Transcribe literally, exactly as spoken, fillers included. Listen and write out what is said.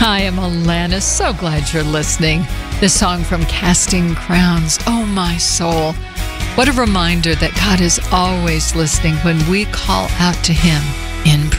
Hi, I'm Alanis. So glad you're listening. This song from Casting Crowns, Oh My Soul. What a reminder that God is always listening when we call out to Him in prayer.